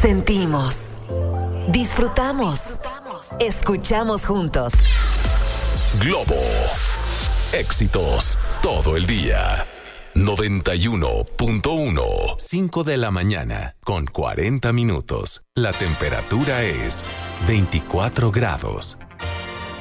Sentimos, disfrutamos, escuchamos juntos. Globo. Éxitos todo el día. 91.1. 5 de la mañana con 40 minutos. La temperatura es 24 grados.